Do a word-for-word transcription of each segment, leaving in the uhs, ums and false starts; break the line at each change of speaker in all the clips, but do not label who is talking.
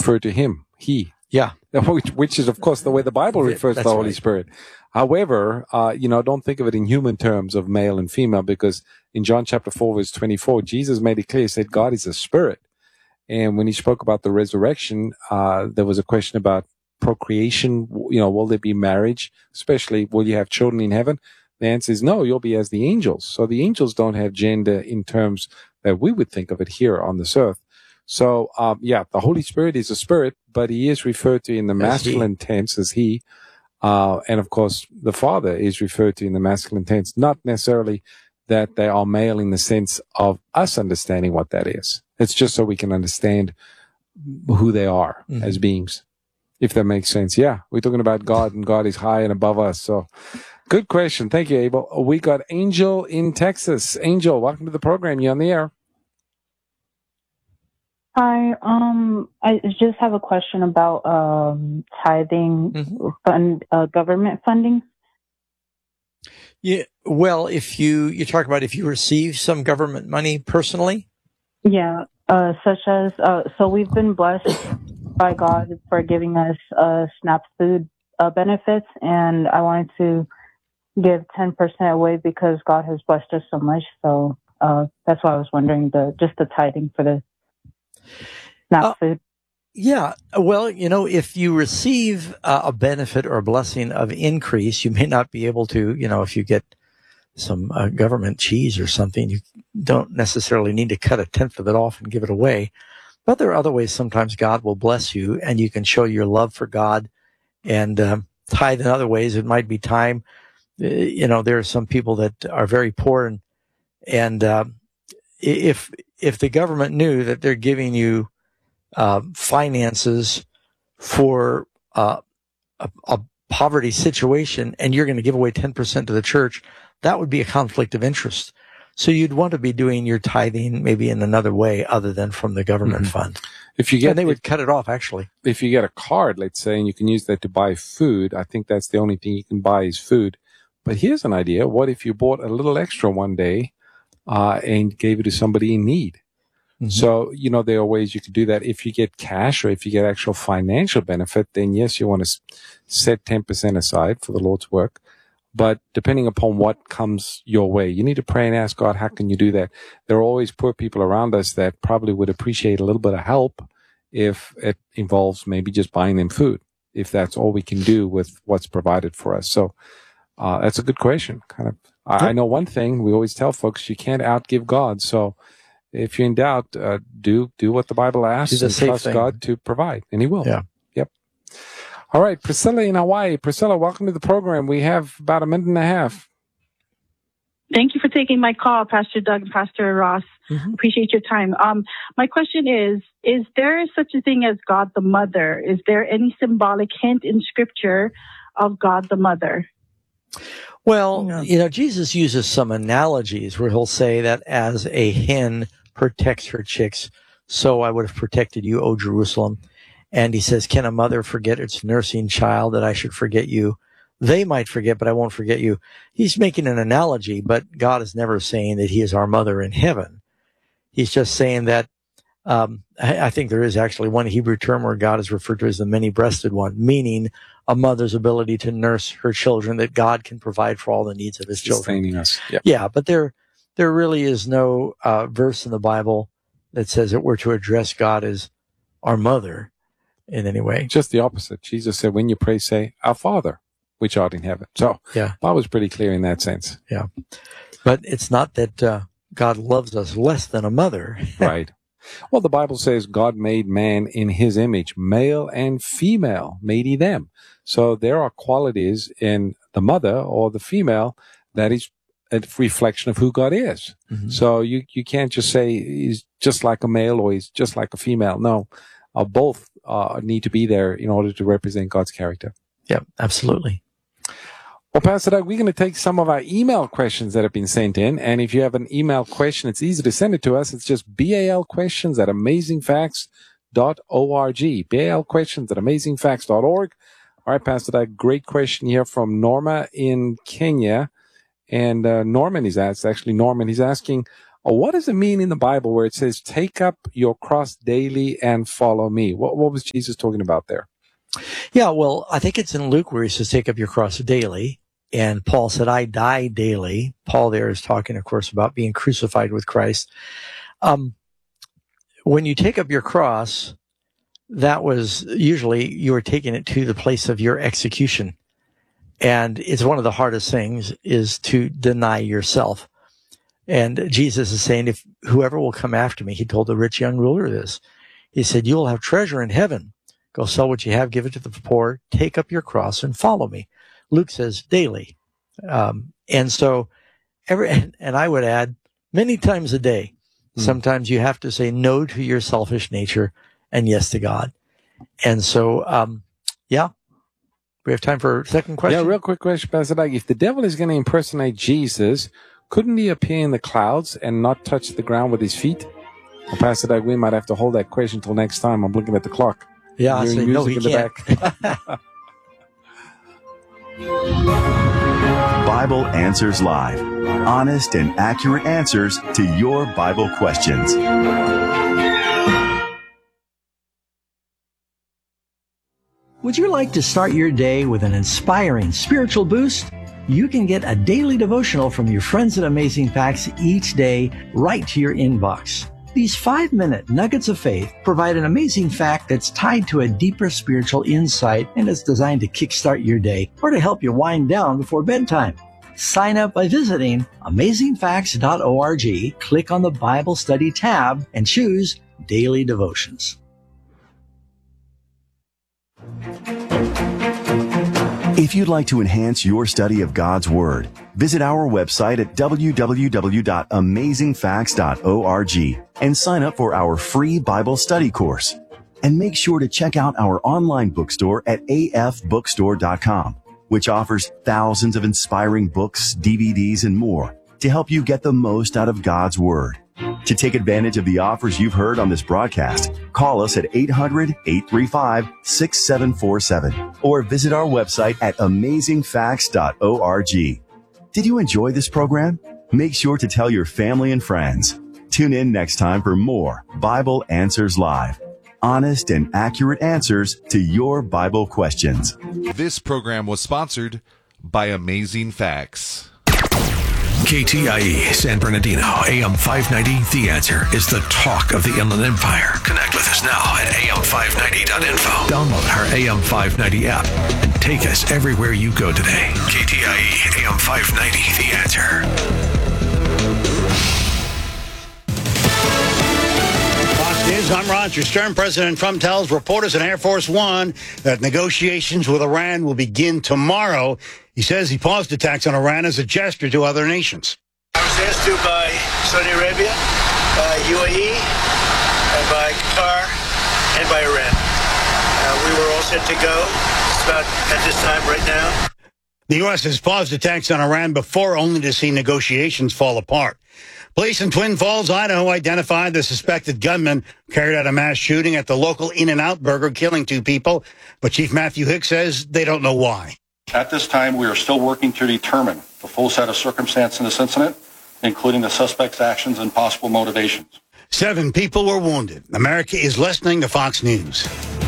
refer to him, he.
Yeah.
Which, which is, of course, the way the Bible refers
That's
to the Holy
right.
Spirit. However, uh, you know, don't think of it in human terms of male and female, because in John chapter four, verse twenty-four, Jesus made it clear, he said, God is a spirit. And when he spoke about the resurrection, uh, there was a question about procreation. You know, will there be marriage? Especially, will you have children in heaven? The answer is no, you'll be as the angels. So the angels don't have gender in terms that we would think of it here on this earth. So, um, yeah, the Holy Spirit is a spirit, but he is referred to in the masculine tense as he. Uh, and of course, the Father is referred to in the masculine tense, not necessarily that they are male in the sense of us understanding what that is. It's just so we can understand who they are mm-hmm. as beings, if that makes sense. Yeah, we're talking about God, and God is high and above us. So, good question. Thank you, Abel. We got Angel in Texas. Angel, welcome to the program. You're on the air.
Hi, um, I just have a question about um, tithing, mm-hmm. fund, uh, government funding.
Yeah, well, if you you talk about if you receive some government money personally.
Yeah, uh, such as uh, so we've been blessed by God for giving us uh, SNAP food uh, benefits, and I wanted to give ten percent away because God has blessed us so much. So uh, that's why I was wondering the just the tithing for the SNAP uh, food.
Yeah, well, you know, if you receive uh, a benefit or a blessing of increase, you may not be able to, you know, if you get some uh, government cheese or something, you don't necessarily need to cut a tenth of it off and give it away. But there are other ways sometimes God will bless you, and you can show your love for God and uh, tithe in other ways. It might be time. Uh, you know, there are some people that are very poor, and, and uh, if if the government knew that they're giving you Uh, finances for uh, a, a poverty situation, and you're going to give away ten percent to the church, that would be a conflict of interest. So you'd want to be doing your tithing maybe in another way other than from the government mm-hmm. fund.
If you get,
and they would
if,
cut it off, actually.
If you get a card, let's say, and you can use that to buy food, I think that's the only thing you can buy is food. But here's an idea. What if you bought a little extra one day uh, and gave it to somebody in need? Mm-hmm. So, you know, there are ways you could do that. If you get cash or if you get actual financial benefit, then yes, you want to set ten percent aside for the Lord's work. But depending upon what comes your way, you need to pray and ask God, how can you do that? There are always poor people around us that probably would appreciate a little bit of help if it involves maybe just buying them food, if that's all we can do with what's provided for us. So, uh, that's a good question. Kind of, I, I know one thing we always tell folks, you can't outgive God. So, if you're in doubt, uh, do do what the Bible asks and trust thing. God to provide, and He will.
Yeah.
Yep. All right, Priscilla in Hawaii. Priscilla, welcome to the program. We have about a minute and a half.
Thank you for taking my call, Pastor Doug and Pastor Ross. Mm-hmm. Appreciate your time. Um, my question is, is there such a thing as God the Mother? Is there any symbolic hint in Scripture of God the Mother?
Well,
yeah.
you know, Jesus uses some analogies where he'll say that as a hen protects her chicks, so I would have protected you, O Jerusalem. And he says, can a mother forget its nursing child that I should forget you? They might forget, but I won't forget you. He's making an analogy, but God is never saying that he is our mother in heaven. He's just saying that um, I, I think there is actually one Hebrew term where God is referred to as the many-breasted one, meaning a mother's ability to nurse her children, that God can provide for all the needs of his children.
Sustaining us. Yep.
Yeah, but there there really is no uh, verse in the Bible that says that we're to address God as our mother in any way.
Just the opposite. Jesus said, when you pray, say, Our Father, which art in heaven. So
yeah,
that was pretty clear in that sense.
Yeah. But it's not that uh, God loves us less than a mother.
Right. Well, the Bible says God made man in his image, male and female made he them. So there are qualities in the mother or the female that is a reflection of who God is. Mm-hmm. So you, you can't just say he's just like a male or he's just like a female. No, uh, both uh, need to be there in order to represent God's character.
Yeah, absolutely.
Well, Pastor Doug, we're going to take some of our email questions that have been sent in. And if you have an email question, it's easy to send it to us. It's just B A L questions at amazing facts dot org. B A L questions at amazing facts dot org. All right, Pastor Doug, great question here from Norma in Kenya. And uh, Norman is asked, actually Norman, he's asking, Uh, what does it mean in the Bible where it says, take up your cross daily and follow me? What, what was Jesus talking about there?
Yeah, well, I think it's in Luke where he says, take up your cross daily. And Paul said, I die daily. Paul there is talking, of course, about being crucified with Christ. Um, when you take up your cross, that was usually you were taking it to the place of your execution. And it's one of the hardest things is to deny yourself. And Jesus is saying, if whoever will come after me, he told the rich young ruler this. He said, you will have treasure in heaven. Go sell what you have, give it to the poor, take up your cross and follow me. Luke says daily. Um, and so every, and, and I would add many times a day, mm. sometimes you have to say no to your selfish nature and yes to God. And so, um, yeah, we have time for a second question.
Yeah, real quick question, Pastor Doug. If the devil is going to impersonate Jesus, couldn't he appear in the clouds and not touch the ground with his feet? Well, Pastor Doug, we might have to hold that question until next time. I'm looking at the clock.
Yeah, I say no, he can't.
Bible Answers Live. Honest and accurate answers to your Bible questions.
Would you like to start your day with an inspiring spiritual boost? You can get a daily devotional from your friends at Amazing Facts each day right to your inbox. These five-minute nuggets of faith provide an amazing fact that's tied to a deeper spiritual insight and is designed to kickstart your day or to help you wind down before bedtime. Sign up by visiting amazing facts dot org, click on the Bible Study tab, and choose Daily Devotions.
If you'd like to enhance your study of God's Word, visit our website at w w w dot amazing facts dot org and sign up for our free Bible study course. And make sure to check out our online bookstore at a f bookstore dot com, which offers thousands of inspiring books, D V Ds, and more to help you get the most out of God's Word. To take advantage of the offers you've heard on this broadcast, call us at eight hundred, eight three five, six seven four seven or visit our website at amazing facts dot org. Did you enjoy this program? Make sure to tell your family and friends. Tune in next time for more Bible Answers Live. Honest and accurate answers to your Bible questions.
This program was sponsored by Amazing Facts.
K T I E San Bernardino, A M five ninety. The Answer is the talk of the Inland Empire. Connect with us now at a m five ninety dot info. Download our A M five ninety app and take us everywhere you go today. K T I E A M five ninety. The Answer.
Fox News, I'm Roger Stern. President Trump tells reporters on Air Force One that negotiations with Iran will begin tomorrow. He says he paused attacks on Iran as a gesture to other nations.
I was asked to by Saudi Arabia, by U A E, and by Qatar, and by Iran. Uh, we were all set to go. It's about at this time right now.
The U S has paused attacks on Iran before, only to see negotiations fall apart. Police in Twin Falls, Idaho, identified the suspected gunman who carried out a mass shooting at the local In-N-Out Burger, killing two people. But Chief Matthew Hicks says they don't know why.
At this time, we are still working to determine the full set of circumstances in this incident, including the suspect's actions and possible motivations.
Seven people were wounded. America is listening to Fox News.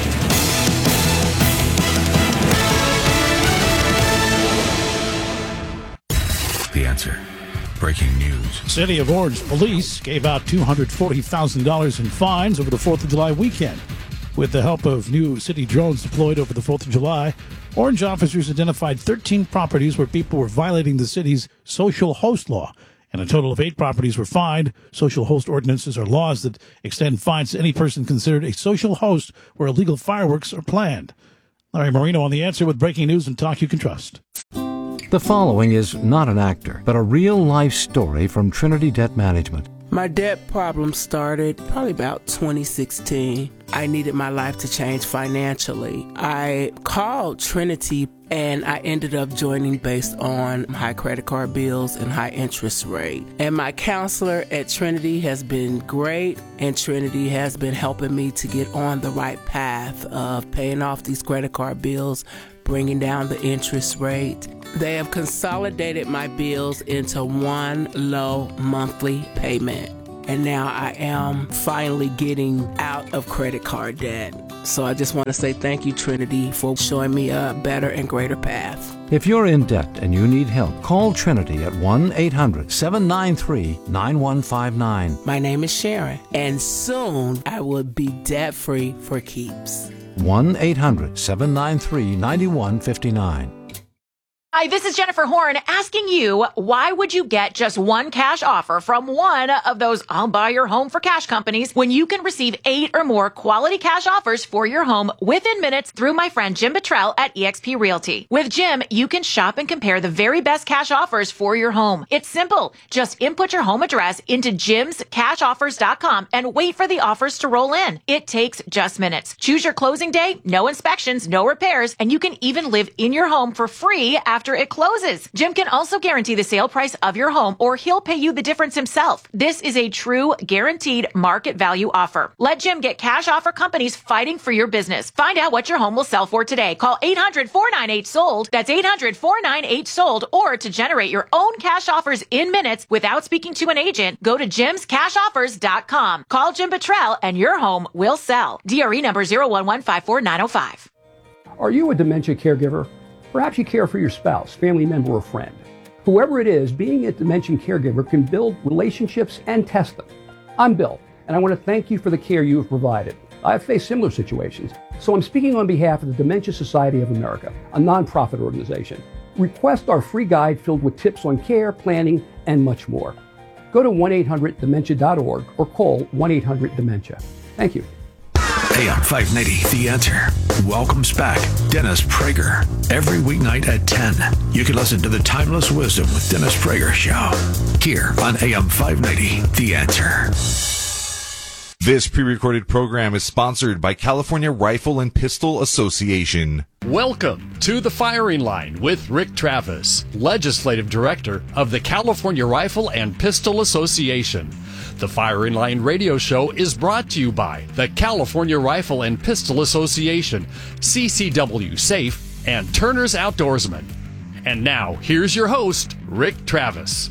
The Answer. Breaking news.
City of Orange police gave out two hundred forty thousand dollars in fines over the fourth of July weekend. With the help of new city drones deployed over the fourth of July, Orange officers identified thirteen properties where people were violating the city's social host law, and a total of eight properties were fined. Social host ordinances are laws that extend fines to any person considered a social host where illegal fireworks are planned. Larry Marino on The Answer with breaking news and talk you can trust.
The following is not an actor, but a real-life story from Trinity Debt Management.
My debt problem started probably about twenty sixteen. I needed my life to change financially. I called Trinity and I ended up joining based on high credit card bills and high interest rate. And my counselor at Trinity has been great, and Trinity has been helping me to get on the right path of paying off these credit card bills, bringing down the interest rate. They have consolidated my bills into one low monthly payment. And now I am finally getting out of credit card debt. So I just want to say thank you, Trinity, for showing me a better and greater path.
If you're in debt and you need help, call Trinity at one eight hundred seven nine three nine one five nine.
My name is Sharon, and soon I will be debt-free for keeps.
one eight hundred seven nine three nine one five nine.
Hi, this is Jennifer Horn asking you, why would you get just one cash offer from one of those I'll buy your home for cash companies when you can receive eight or more quality cash offers for your home within minutes through my friend Jim Buttrell at eXp Realty. With Jim, you can shop and compare the very best cash offers for your home. It's simple. Just input your home address into jims cash offers dot com and wait for the offers to roll in. It takes just minutes. Choose your closing day, no inspections, no repairs, and you can even live in your home for free after After it closes. Jim can also guarantee the sale price of your home, or he'll pay you the difference himself. This is a true guaranteed market value offer. Let Jim get cash offer companies fighting for your business. Find out what your home will sell for today. Call eight hundred four nine eight sold. That's eight hundred four nine eight sold. Or to generate your own cash offers in minutes without speaking to an agent, go to jims cash offers dot com. Call Jim Buttrell and your home will sell. D R E number zero one one five four nine zero five.
Are you a dementia caregiver? Perhaps you care for your spouse, family member, or friend. Whoever it is, being a dementia caregiver can build relationships and test them. I'm Bill, and I want to thank you for the care you have provided. I have faced similar situations, so I'm speaking on behalf of the Dementia Society of America, a nonprofit organization. Request our free guide filled with tips on care, planning, and much more. Go to one eight hundred dementia dot org or call one eight hundred dementia. Thank you.
A M five ninety, The Answer. Welcomes back Dennis Prager. Every weeknight at ten, you can listen to the Timeless Wisdom with Dennis Prager show here on A M five ninety, The Answer.
This pre-recorded program is sponsored by California Rifle and Pistol Association.
Welcome to The Firing Line with Rick Travis, Legislative Director of the California Rifle and Pistol Association. The Firing Line radio show is brought to you by the California Rifle and Pistol Association, C C W Safe, and Turner's Outdoorsman. And now, here's your host, Rick Travis.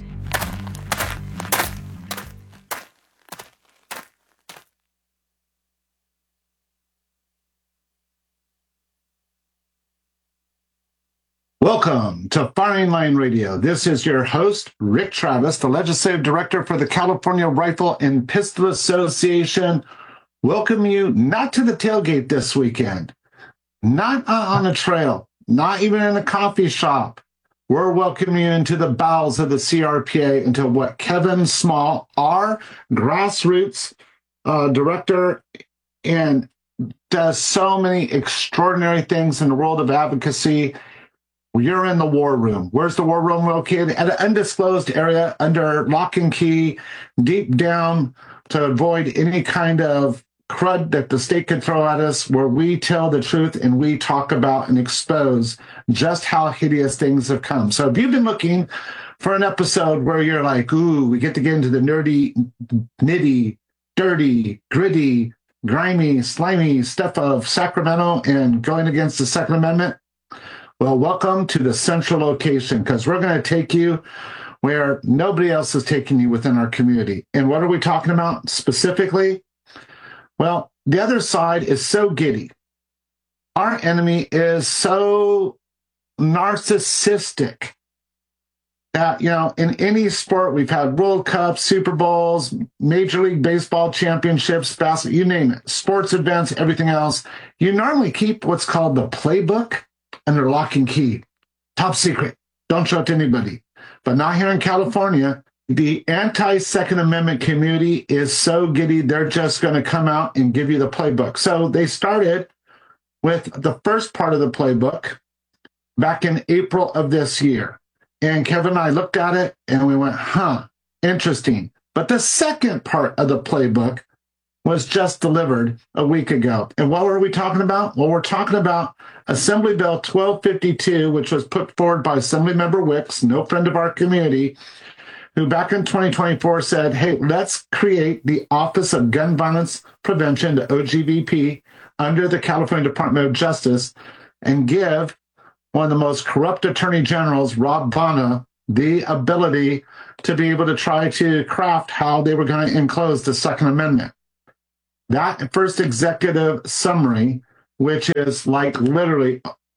Welcome to Firing Line Radio. This is your host, Rick Travis, the Legislative Director for the California Rifle and Pistol Association. Welcome you not to the tailgate this weekend, not uh, on a trail, not even in a coffee shop. We're welcoming you into the bowels of the C R P A, into what Kevin Small, our grassroots uh, director, and does so many extraordinary things in the world of advocacy. You're in the war room. Where's the war room located? At an undisclosed area under lock and key, deep down to avoid any kind of crud that the state could throw at us, where we tell the truth and we talk about and expose just how hideous things have come. So if you've been looking for an episode where you're like, ooh, we get to get into the nerdy, nitty, dirty, gritty, grimy, slimy stuff of Sacramento and going against the Second Amendment, well, welcome to the central location, because we're going to take you where nobody else is taking you within our community. And what are we talking about specifically? Well, the other side is so giddy. Our enemy is so narcissistic that, you know, in any sport, we've had World Cups, Super Bowls, Major League Baseball championships, basketball, you name it, sports events, everything else. You normally keep what's called the playbook under lock and key. Top secret. Don't show it to anybody. But not here in California. The anti-Second Amendment community is so giddy, they're just going to come out and give you the playbook. So they started with the first part of the playbook back in April of this year. And Kevin and I looked at it and we went, huh, interesting. But the second part of the playbook was just delivered a week ago. And what were we talking about? Well, we're talking about Assembly Bill twelve fifty-two, which was put forward by Assemblymember Wicks, no friend of our community, who back in twenty twenty-four said, hey, let's create the Office of Gun Violence Prevention, the O G V P, under the California Department of Justice, and give one of the most corrupt attorney generals, Rob Bonner, the ability to be able to try to craft how they were going to enclose the Second Amendment. That first executive summary, which is like literally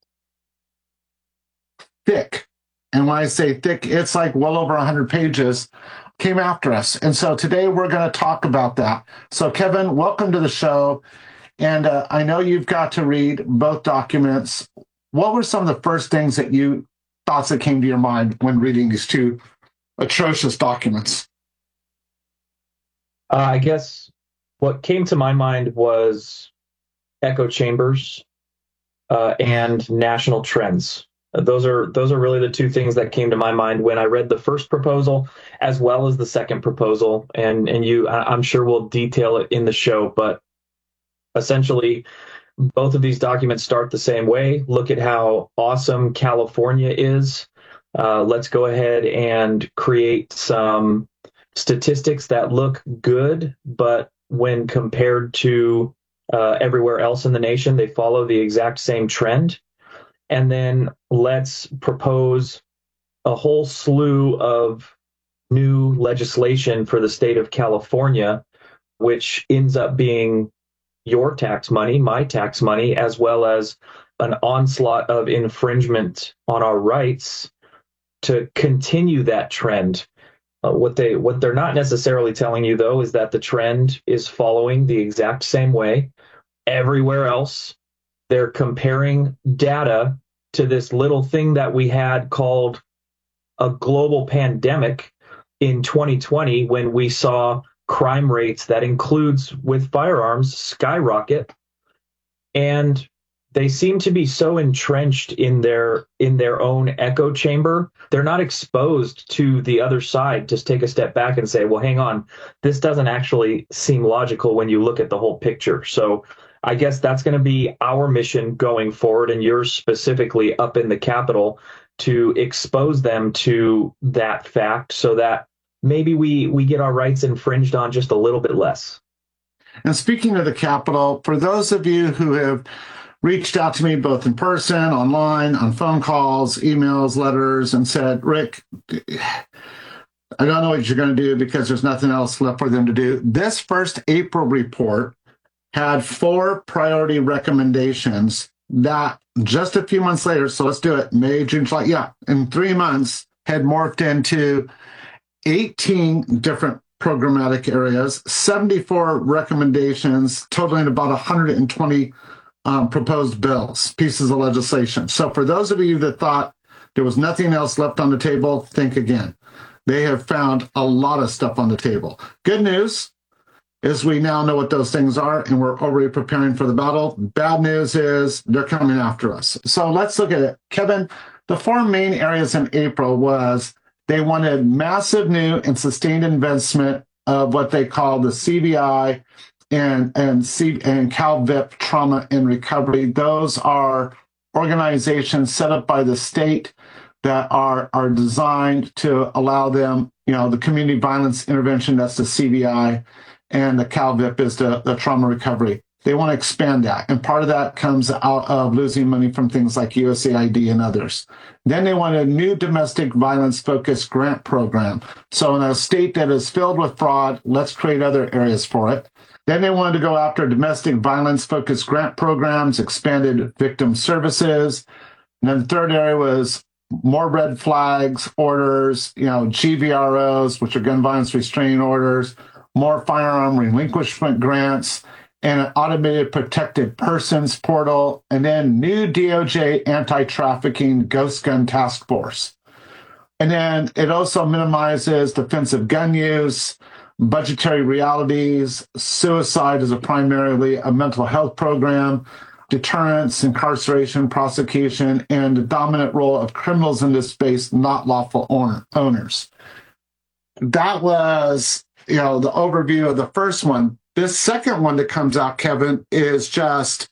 thick, and when I say thick, it's like well over one hundred pages, came after us. And so today we're going to talk about that. So Kevin, welcome to the show. And uh, I know you've got to read both documents. What were some of the first things that you, thoughts that came to your mind when reading these two atrocious documents?
Uh, I guess what came to my mind was echo chambers uh, and national trends. Uh, those are those are really the two things that came to my mind when I read the first proposal as well as the second proposal. And and you, I'm sure we'll detail it in the show, but essentially, both of these documents start the same way. Look at how awesome California is. Uh, let's go ahead and create some statistics that look good, but when compared to uh, everywhere else in the nation, they follow the exact same trend. And then let's propose a whole slew of new legislation for the state of California, which ends up being your tax money, my tax money, as well as an onslaught of infringement on our rights to continue that trend. Uh, what they what they're not necessarily telling you, though, is that the trend is following the exact same way everywhere else. They're comparing data to this little thing that we had called a global pandemic in twenty twenty, when we saw crime rates that includes with firearms skyrocket, and they seem to be so entrenched in their in their own echo chamber. They're not exposed to the other side. Just take a step back and say, well, hang on, this doesn't actually seem logical when you look at the whole picture. So I guess that's going to be our mission going forward, and yours specifically up in the Capitol, to expose them to that fact so that maybe we, we get our rights infringed on just a little bit less.
And speaking of the Capitol, for those of you who have reached out to me both in person, online, on phone calls, emails, letters, and said, Rick, I don't know what you're going to do because there's nothing else left for them to do. This first April report had four priority recommendations that just a few months later, so let's do it, May, June, July, yeah, in three months, had morphed into eighteen different programmatic areas, seventy-four recommendations, totaling about one hundred twenty um, proposed bills, pieces of legislation. So for those of you that thought there was nothing else left on the table, think again. They have found a lot of stuff on the table. Good news is we now know what those things are, and we're already preparing for the battle. Bad news is they're coming after us. So let's look at it. Kevin, the four main areas in April was they wanted massive new and sustained investment of what they call the C V I and and, C, and CalVIP trauma and recovery. Those are organizations set up by the state that are are designed to allow them, you know, the community violence intervention, that's the C V I, and the CalVIP is the, the trauma recovery. They want to expand that. And part of that comes out of losing money from things like U S A I D and others. Then they want a new domestic violence-focused grant program. So in a state that is filled with fraud, let's create other areas for it. Then they wanted to go after domestic violence-focused grant programs, expanded victim services. And then the third area was more red flags orders, you know, G V R Os, which are gun violence restraining orders, more firearm relinquishment grants, and an automated protected persons portal, and then new D O J anti-trafficking ghost gun task force. And then it also minimizes defensive gun use, budgetary realities, suicide as a primarily a mental health program, deterrence, incarceration, prosecution, and the dominant role of criminals in this space, not lawful owner, owners. That was, you know, the overview of the first one. This second one that comes out, Kevin, is just,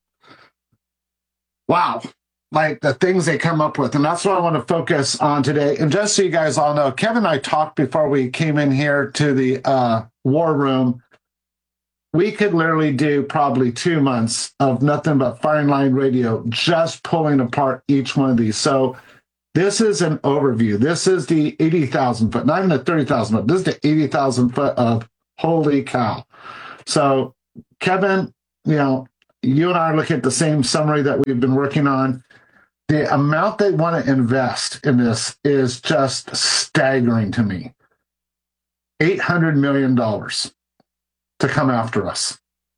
wow, like the things they come up with. And that's what I want to focus on today. And just so you guys all know, Kevin and I talked before we came in here to the uh, war room. we could literally do probably two months of nothing but Firing Line Radio, just pulling apart each one of these. So this is an overview. This is the eighty thousand foot, not even the thirty thousand foot. This is the eighty thousand foot of holy cow. So Kevin, you know, you and I are looking at the same summary that we've been working on. The amount they want to invest in this is just staggering to me. eight hundred million dollars to come after us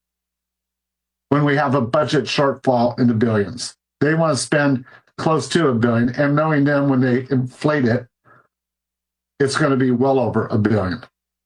when we have a budget shortfall in the billions. They want to spend close to a billion, and knowing them when they inflate it, it's going to be well over a billion.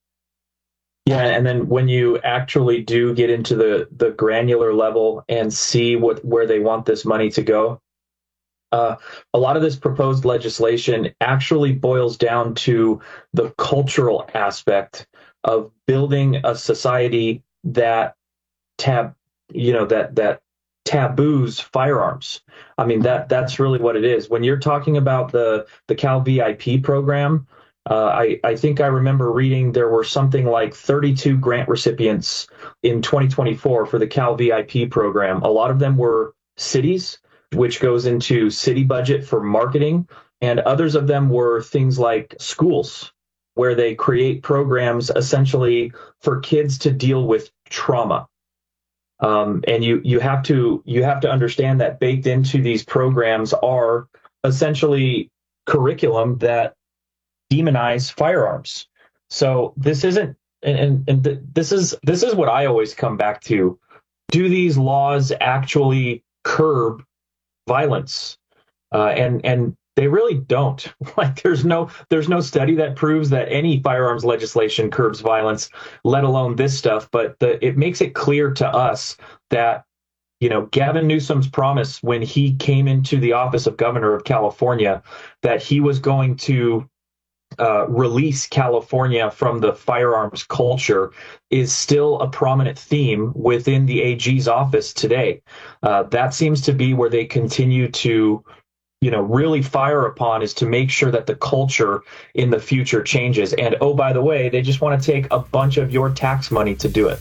Yeah, and then when you actually do get into the, the granular level and see what where they want this money to go, uh, a lot of this proposed legislation actually boils down to the cultural aspect of building a society that tab, you know, that that taboos firearms. I mean, that that's really what it is. When you're talking about the the Cal V I P program, uh, I I think I remember reading there were something like thirty-two grant recipients in twenty twenty-four for the Cal V I P program. A lot of them were cities, which goes into city budget for marketing, and others of them were things like schools, where they create programs essentially for kids to deal with trauma. Um, and you you have to you have to understand that baked into these programs are essentially curriculum that demonize firearms. So this isn't, and, and, and th- this is this is what I always come back to. Do these laws actually curb violence? Uh, and and they really don't. Like there's no there's no study that proves that any firearms legislation curbs violence, let alone this stuff. But the, it makes it clear to us that, you know, Gavin Newsom's promise when he came into the office of governor of California, that he was going to uh, release California from the firearms culture, is still a prominent theme within the A G's office today. Uh, that seems to be where they continue to, you know, really fire upon, is to make sure that the culture in the future changes. And oh, by the way, they just want to take a bunch of your tax money to do it.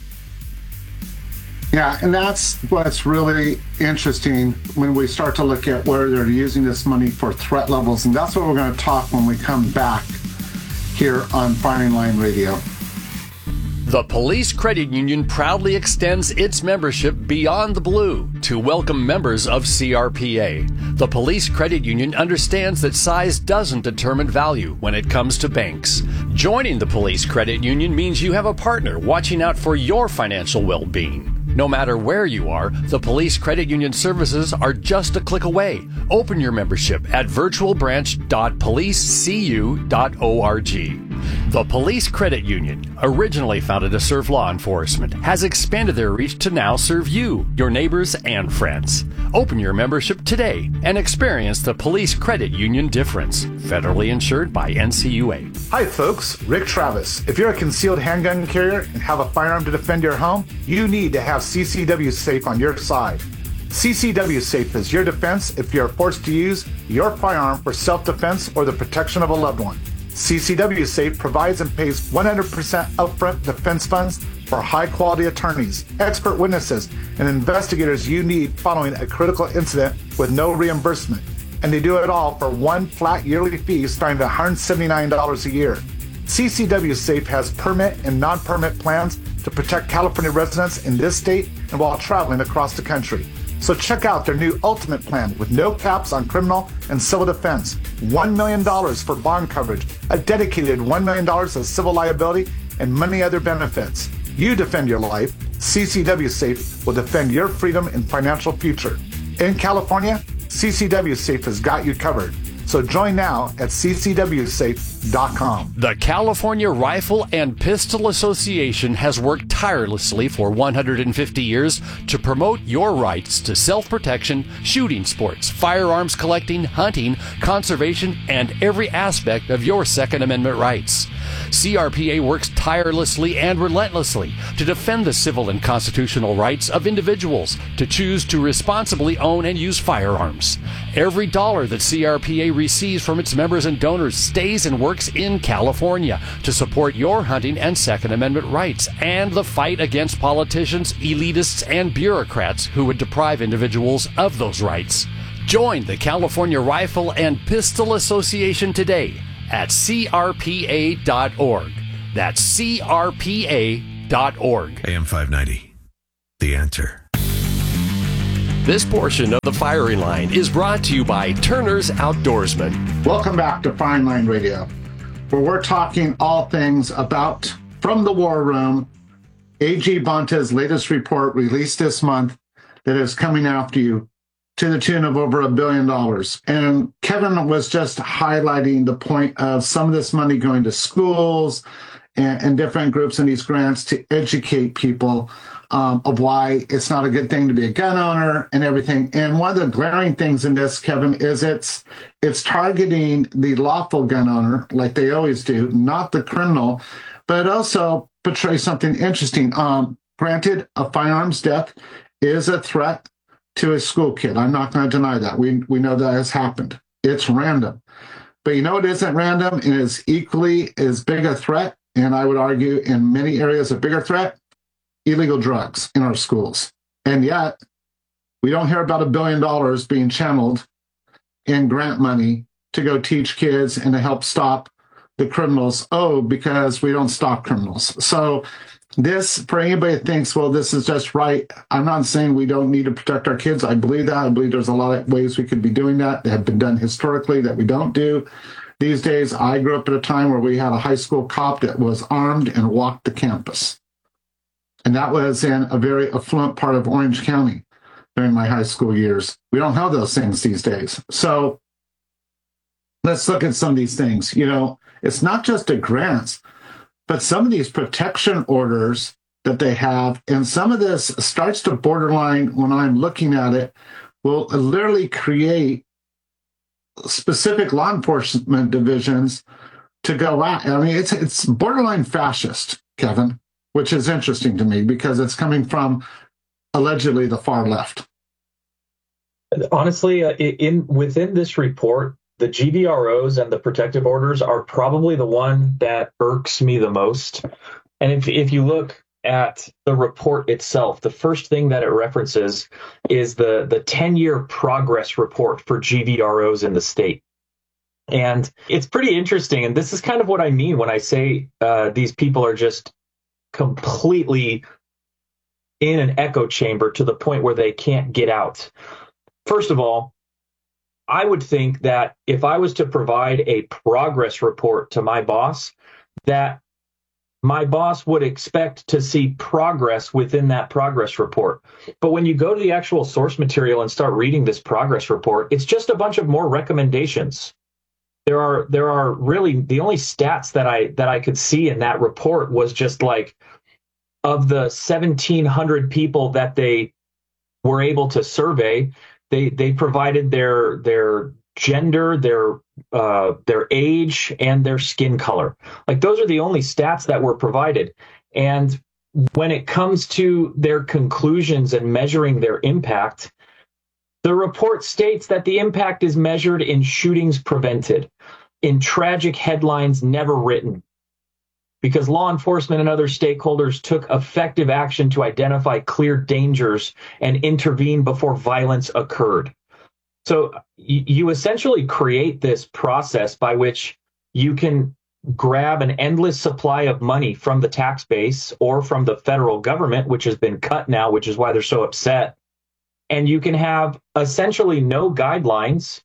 Yeah, and that's what's really interesting when we start to look at where they're using this money for threat levels. And that's what we're going to talk when we come back here on Firing Line Radio.
The Police Credit Union proudly extends its membership beyond the blue to welcome members of C R P A. The Police Credit Union understands that size doesn't determine value when it comes to banks. Joining the Police Credit Union means you have a partner watching out for your financial well-being. No matter where you are, the Police Credit Union services are just a click away. Open your membership at virtual branch dot police c u dot org. The Police Credit Union, originally founded to serve law enforcement, has expanded their reach to now serve you, your neighbors, and friends. Open your membership today and experience the Police Credit Union difference. Federally insured by N C U A.
Hi folks, Rick Travis. If you're a concealed handgun carrier and have a firearm to defend your home, you need to have C C W Safe on your side. C C W Safe is your defense if you're forced to use your firearm for self-defense or the protection of a loved one. C C W Safe provides and pays one hundred percent upfront defense funds for high-quality attorneys, expert witnesses, and investigators you need following a critical incident with no reimbursement. And they do it all for one flat yearly fee starting at one hundred seventy-nine dollars a year. C C W Safe has permit and non-permit plans to protect California residents in this state and while traveling across the country. So check out their new Ultimate Plan with no caps on criminal and civil defense, one million dollars for bond coverage, a dedicated one million dollars of civil liability, and many other benefits. You defend your life, C C W Safe will defend your freedom and financial future. In California, C C W Safe has got you covered. So join now at c c w safe dot com.
The California Rifle and Pistol Association has worked tirelessly for one hundred fifty years to promote your rights to self-protection, shooting sports, firearms collecting, hunting, conservation, and every aspect of your Second Amendment rights. C R P A works tirelessly and relentlessly to defend the civil and constitutional rights of individuals to choose to responsibly own and use firearms. Every dollar that C R P A receives from its members and donors stays and works in California to support your hunting and Second Amendment rights and the fight against politicians, elitists, and bureaucrats who would deprive individuals of those rights. Join the California Rifle and Pistol Association today at C R P A dot org. That's C R P A dot org.
A M five ninety, The Answer.
This portion of the Firing Line is brought to you by Turner's Outdoorsman.
Welcome back to Firing Line Radio, where we're talking all things about From the War Room, A G Bonta's latest report released this month that is coming after you to the tune of over a billion dollars. And Kevin was just highlighting the point of some of this money going to schools and, and different groups in these grants to educate people um, of why it's not a good thing to be a gun owner and everything. And one of the glaring things in this, Kevin, is it's it's targeting the lawful gun owner, like they always do, not the criminal, but it also portrays something interesting. Um, granted, a firearms death is a threat to a school kid. I'm not going to deny that. We we know that has happened. It's random. But you know it isn't random and is equally as big a threat, and I would argue in many areas a bigger threat, illegal drugs in our schools. And yet, we don't hear about a billion dollars being channeled in grant money to go teach kids and to help stop the criminals. Oh, because we don't stop criminals. So this, for anybody that thinks, well, this is just right, I'm not saying we don't need to protect our kids. I believe that. I believe there's a lot of ways we could be doing that that have been done historically that we don't do. These days, I grew up at a time where we had a high school cop that was armed and walked the campus. And that was in a very affluent part of Orange County during my high school years. We don't have those things these days. So let's look at some of these things. You know, it's not just the grants, but some of these protection orders that they have, and some of this starts to borderline, when I'm looking at it, will literally create specific law enforcement divisions to go at. I mean, it's it's borderline fascist, Kevin, which is interesting to me because it's coming from allegedly the far left.
Honestly, uh, in within this report, the G V R Os and the protective orders are probably the one that irks me the most. And if if you look at the report itself, the first thing that it references is the the ten-year progress report for G V R Os in the state. And it's pretty interesting. And this is kind of what I mean when I say uh, these people are just completely in an echo chamber to the point where they can't get out. First of all, I would think that if I was to provide a progress report to my boss, that my boss would expect to see progress within that progress report. But when you go to the actual source material and start reading this progress report, it's just a bunch of more recommendations. There are there are really the only stats that I that I could see in that report was just like, of the seventeen hundred people that they were able to survey, They they provided their their gender, their uh, their age, and their skin color. Like those are the only stats that were provided. And when it comes to their conclusions and measuring their impact, the report states that the impact is measured in shootings prevented, in tragic headlines never written, because law enforcement and other stakeholders took effective action to identify clear dangers and intervene before violence occurred. So y- you essentially create this process by which you can grab an endless supply of money from the tax base or from the federal government, which has been cut now, which is why they're so upset. And you can have essentially no guidelines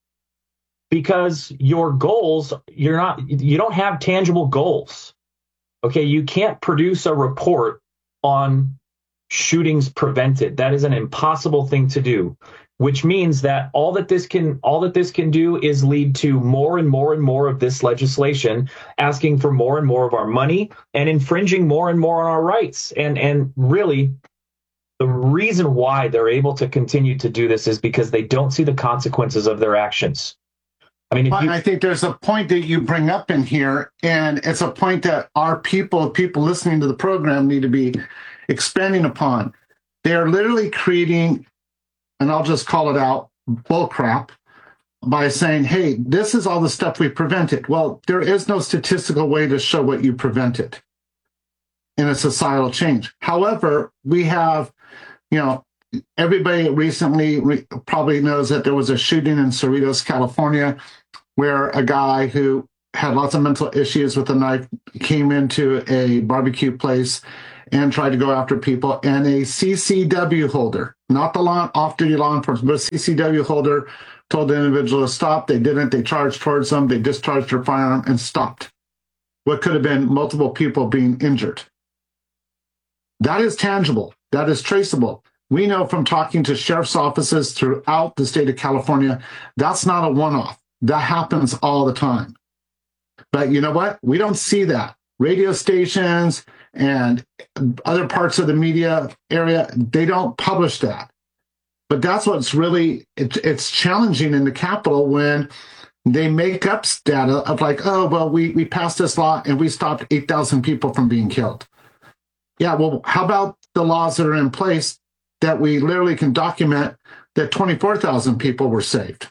because your goals, you're not, you don't have tangible goals. Okay, you can't produce a report on shootings prevented. That is an impossible thing to do, which means that all that this can all that this can do is lead to more and more and more of this legislation, asking for more and more of our money and infringing more and more on our rights. And and really, the reason why they're able to continue to do this is because they don't see the consequences of their actions. I mean,
well,
you,
I think there's a point that you bring up in here, and it's a point that our people, people listening to the program, need to be expanding upon. They are literally creating, and I'll just call it out, bullcrap, by saying, hey, this is all the stuff we prevented. Well, there is no statistical way to show what you prevented in a societal change. However, we have, you know, everybody recently re- probably knows that there was a shooting in Cerritos, California, where a guy who had lots of mental issues with a knife came into a barbecue place and tried to go after people, and a C C W holder, not the law, off-duty law enforcement, but a C C W holder told the individual to stop. They didn't. They charged towards them. They discharged their firearm and stopped what could have been multiple people being injured. That is tangible. That is traceable. We know from talking to sheriff's offices throughout the state of California, that's not a one-off. That happens all the time. But you know what? We don't see that. Radio stations and other parts of the media area, they don't publish that. But that's what's really, it, it's challenging in the Capitol when they make up data of like, oh, well, we, we passed this law and we stopped eight thousand people from being killed. Yeah, well, how about the laws that are in place that we literally can document that twenty-four thousand people were saved?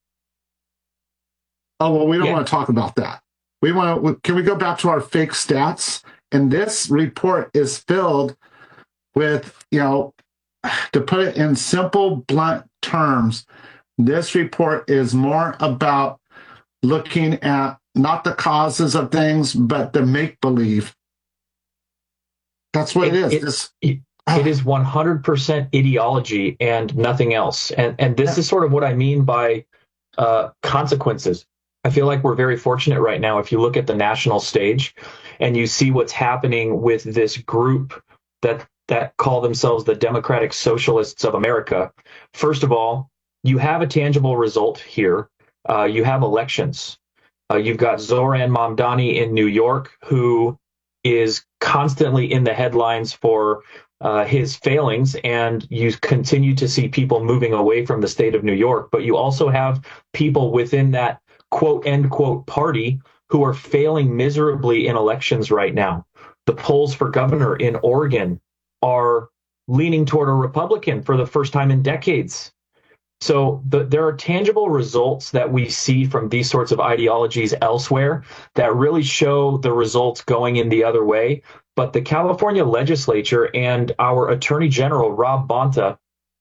Oh, well, we don't yeah. want to talk about that. We want to, can we go back to our fake stats? And this report is filled with, you know, to put it in simple, blunt terms, this report is more about looking at not the causes of things, but the make-believe. That's what it, it is.
It,
this,
it, it is one hundred percent ideology and nothing else. And and this is sort of what I mean by uh, consequences. I feel like we're very fortunate right now. If you look at the national stage and you see what's happening with this group that that call themselves the Democratic Socialists of America. First of all, you have a tangible result here. Uh, you have elections. Uh, you've got Zoran Mamdani in New York, who is constantly in the headlines for uh, his failings, and you continue to see people moving away from the state of New York. But you also have people within that quote, end quote, party who are failing miserably in elections right now. The polls for governor in Oregon are leaning toward a Republican for the first time in decades. So the, there are tangible results that we see from these sorts of ideologies elsewhere that really show the results going in the other way. But the California legislature and our Attorney General, Rob Bonta,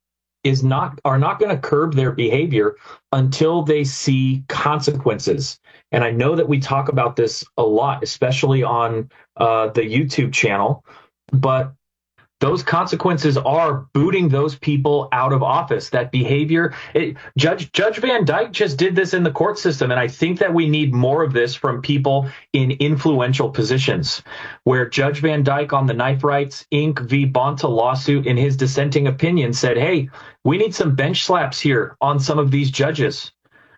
is not are not going to curb their behavior until they see consequences. And I know that we talk about this a lot, especially on uh, the YouTube channel, but those consequences are booting those people out of office. That behavior, it, Judge Judge Van Dyke just did this in the court system, and I think that we need more of this from people in influential positions. Where Judge Van Dyke on the Knife Rights Incorporated v. Bonta lawsuit, in his dissenting opinion, said, "Hey, we need some bench slaps here on some of these judges."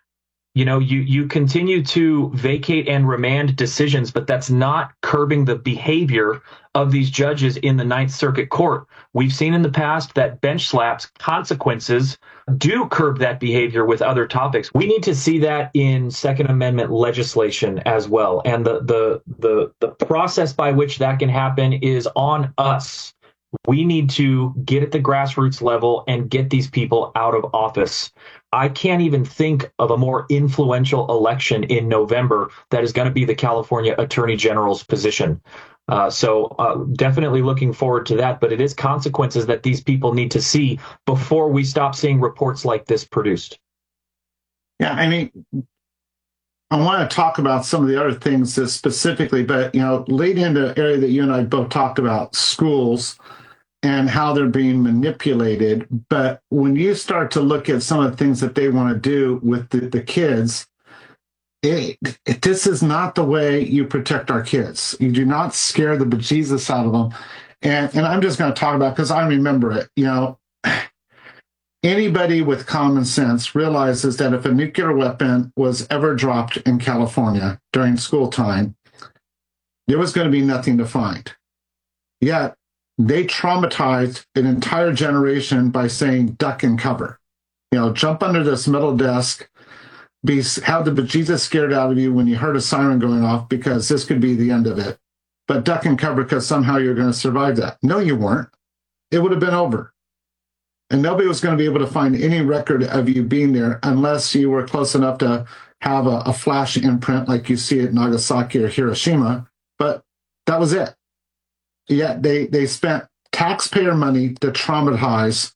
You know, you, you continue to vacate and remand decisions, but that's not curbing the behavior of these judges in the Ninth Circuit Court. We've seen in the past that bench slaps, consequences, do curb that behavior with other topics. We need to see that in Second Amendment legislation as well. And the the the, the process by which that can happen is on us. We need to get at the grassroots level and get these people out of office. I can't even think of a more influential election in November that is going to be the California Attorney General's position. Uh, so uh, definitely looking forward to that. But it is consequences that these people need to see before we stop seeing reports like this produced.
Yeah, I mean, I want to talk about some of the other things specifically, but, you know, lead into the area that you and I both talked about, schools and how they're being manipulated. But when you start to look at some of the things that they want to do with the, the kids, it, it, this is not the way you protect our kids. You do not scare the bejesus out of them. And, and I'm just going to talk about, because I remember it, you know, anybody with common sense realizes that if a nuclear weapon was ever dropped in California during school time, there was going to be nothing to find. Yet, they traumatized an entire generation by saying duck and cover. You know, jump under this metal desk, be have the bejesus scared out of you when you heard a siren going off, because this could be the end of it. But duck and cover because somehow you're going to survive that. No, you weren't. It would have been over. And nobody was going to be able to find any record of you being there unless you were close enough to have a, a flash imprint like you see at Nagasaki or Hiroshima. But that was it. Yet they, they spent taxpayer money to traumatize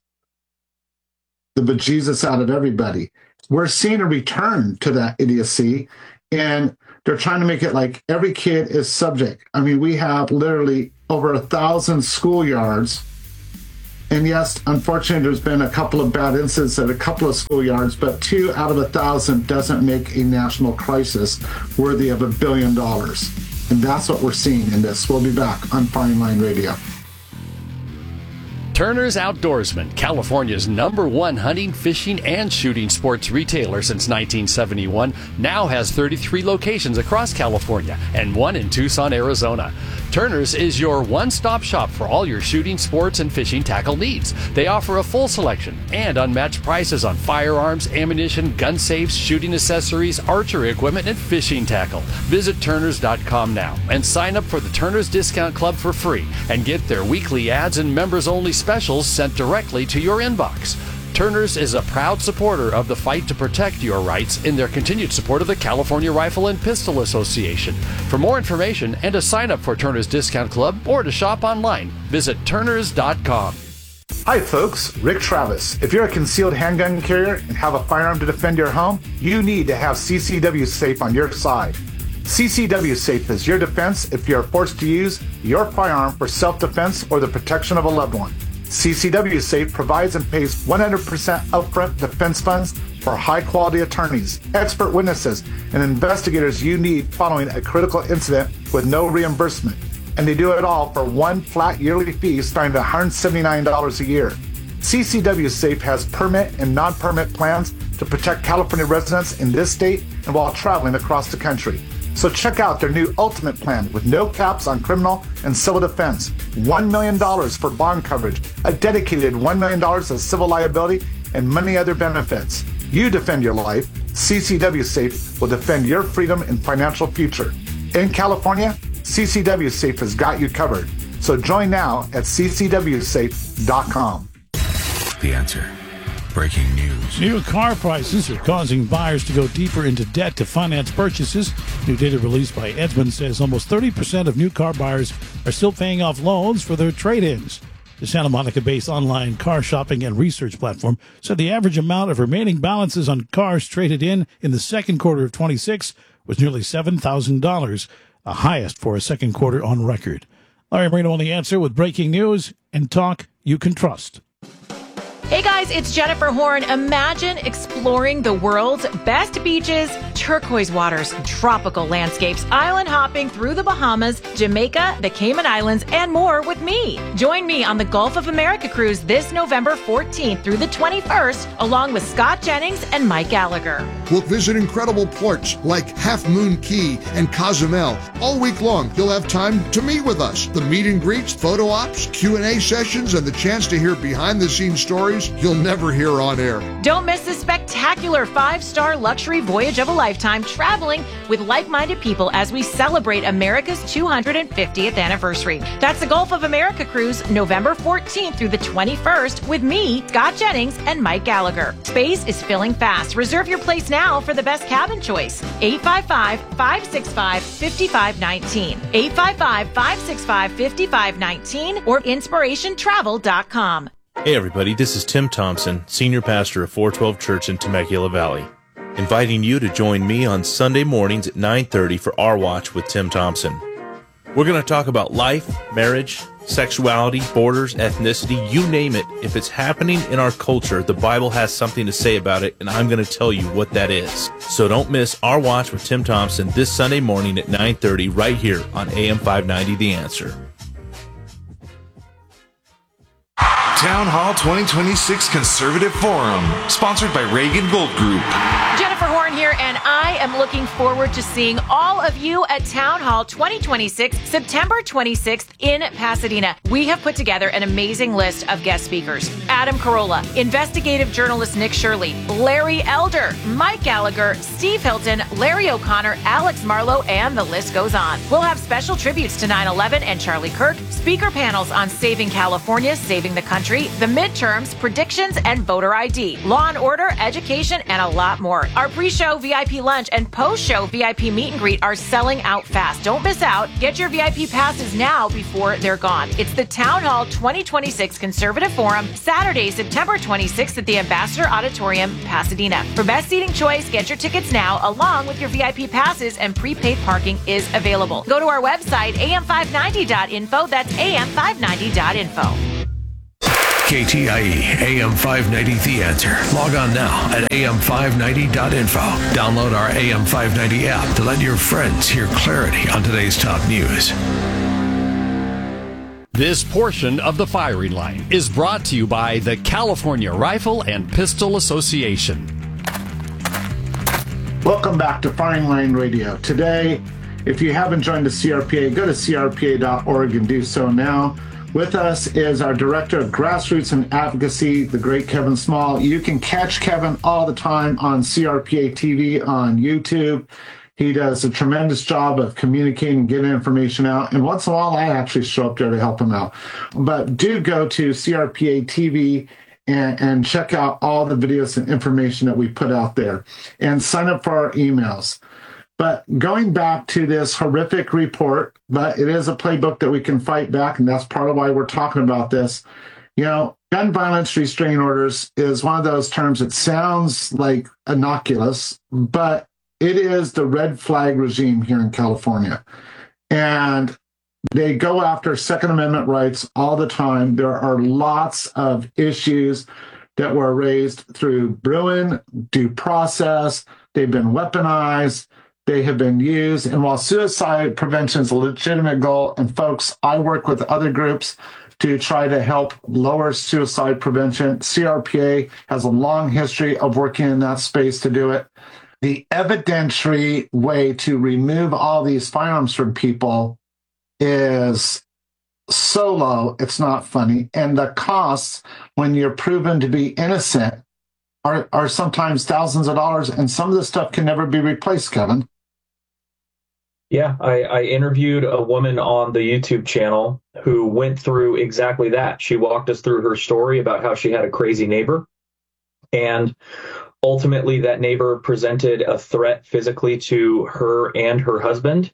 the bejesus out of everybody. We're seeing a return to that idiocy, and they're trying to make it like every kid is subject. I mean, we have literally over a thousand schoolyards. And yes, unfortunately, there's been a couple of bad incidents at a couple of schoolyards, but two out of a thousand doesn't make a national crisis worthy of a billion dollars. And that's what we're seeing in this. We'll be back on Firing Line Radio.
Turner's Outdoorsman, California's number one hunting, fishing, and shooting sports retailer since nineteen seventy-one, now has thirty-three locations across California and one in Tucson, Arizona. Turner's is your one-stop shop for all your shooting, sports, and fishing tackle needs. They offer a full selection and unmatched prices on firearms, ammunition, gun safes, shooting accessories, archery equipment, and fishing tackle. Visit Turners dot com now and sign up for the Turner's Discount Club for free and get their weekly ads and members-only specials sent directly to your inbox. Turner's is a proud supporter of the fight to protect your rights in their continued support of the California Rifle and Pistol Association. For more information and to sign up for Turner's Discount Club or to shop online, visit Turners dot com.
Hi folks, Rick Travis. If you're a concealed handgun carrier and have a firearm to defend your home, you need to have C C W Safe on your side. C C W Safe is your defense if you're forced to use your firearm for self-defense or the protection of a loved one. C C W Safe provides and pays one hundred percent upfront defense funds for high-quality attorneys, expert witnesses, and investigators you need following a critical incident with no reimbursement. And they do it all for one flat yearly fee starting at one hundred seventy-nine dollars a year. C C W Safe has permit and non-permit plans to protect California residents in this state and while traveling across the country. So check out their new Ultimate Plan with no caps on criminal and civil defense, one million dollars for bond coverage, a dedicated one million dollars of civil liability, and many other benefits. You defend your life. C C W Safe will defend your freedom and financial future. In California, C C W Safe has got you covered. So join now at C C W safe dot com.
The Answer. Breaking news.
New car prices are causing buyers to go deeper into debt to finance purchases. New data released by Edmunds says almost thirty percent of new car buyers are still paying off loans for their trade-ins. The Santa Monica-based online car shopping and research platform said the average amount of remaining balances on cars traded in in the second quarter of twenty-six was nearly seven thousand dollars, the highest for a second quarter on record. Larry Marino on The Answer with breaking news and talk you can trust.
Hey guys, it's Jennifer Horn. Imagine exploring the world's best beaches, turquoise waters, tropical landscapes, island hopping through the Bahamas, Jamaica, the Cayman Islands, and more with me. Join me on the Gulf of America cruise this November fourteenth through the twenty-first, along with Scott Jennings and Mike Gallagher.
We'll visit incredible ports like Half Moon Key and Cozumel. All week long, you'll have time to meet with us. The meet and greets, photo ops, Q and A sessions, and the chance to hear behind-the-scenes stories you'll never hear on air.
Don't miss this spectacular five-star luxury voyage of a lifetime, traveling with like-minded people as we celebrate America's two hundred fiftieth anniversary. That's the Gulf of America cruise, November fourteenth through the twenty-first, with me, Scott Jennings, and Mike Gallagher. Space is filling fast. Reserve your place now for the best cabin choice. eight five five, five six five, five five one nine. eight five five, five six five, five five one nine or inspiration travel dot com.
Hey everybody, this is Tim Thompson, Senior Pastor of four twelve Church in Temecula Valley, inviting you to join me on Sunday mornings at nine thirty for Our Watch with Tim Thompson. We're going to talk about life, marriage, sexuality, borders, ethnicity, you name it. If it's happening in our culture, the Bible has something to say about it, and I'm going to tell you what that is. So don't miss Our Watch with Tim Thompson this Sunday morning at nine thirty right here on A M five ninety The Answer.
Town Hall twenty twenty-six Conservative Forum, sponsored by Reagan Gold Group.
Jennifer Horn Horn here, and I am looking forward to seeing all of you at Town Hall twenty twenty-six, September twenty-sixth in Pasadena. We have put together an amazing list of guest speakers. Adam Carolla, investigative journalist Nick Shirley, Larry Elder, Mike Gallagher, Steve Hilton, Larry O'Connor, Alex Marlowe, and the list goes on. We'll have special tributes to nine eleven and Charlie Kirk, speaker panels on saving California, saving the country, the midterms, predictions, and voter I D, law and order, education, and a lot more. Our pre-show V I P lunch and post-show V I P meet and greet are selling out fast. Don't miss out. Get your V I P passes now before they're gone. It's the Town Hall twenty twenty-six Conservative Forum, Saturday, September twenty-sixth at the Ambassador Auditorium, Pasadena. For best seating choice, get your tickets now along with your V I P passes, and prepaid parking is available. Go to our website, A M five ninety dot info. That's A M five ninety dot info.
K T I E, A M five ninety The Answer. Log on now at A M five ninety dot info. Download our A M five ninety app to let your friends hear clarity on today's top news.
This portion of the firing line is brought to you by the California Rifle and Pistol Association.
Welcome back to Firing Line Radio. Today, if you haven't joined the C R P A, go to C R P A dot org and do so now. With us is our Director of Grassroots and Advocacy, the great Kevin Small. You can catch Kevin all the time on C R P A T V on YouTube. He does a tremendous job of communicating, getting information out. And once in a while, I actually show up there to help him out. But do go to C R P A T V and, and check out all the videos and information that we put out there. And sign up for our emails. But going back to this horrific report, but it is a playbook that we can fight back, and that's part of why we're talking about this. You know, gun violence restraining orders is one of those terms that sounds like innocuous, but it is the red flag regime here in California. And they go after Second Amendment rights all the time. There are lots of issues that were raised through Bruen, due process. They've been weaponized. They have been used. And while suicide prevention is a legitimate goal, and folks, I work with other groups to try to help lower suicide prevention. C R P A has a long history of working in that space to do it. The evidentiary way to remove all these firearms from people is so low, it's not funny. And the costs, when you're proven to be innocent, are, are sometimes thousands of dollars, and some of this stuff can never be replaced, Kevin.
Yeah, I, I interviewed a woman on the YouTube channel who went through exactly that. She walked us through her story about how she had a crazy neighbor, and ultimately that neighbor presented a threat physically to her and her husband.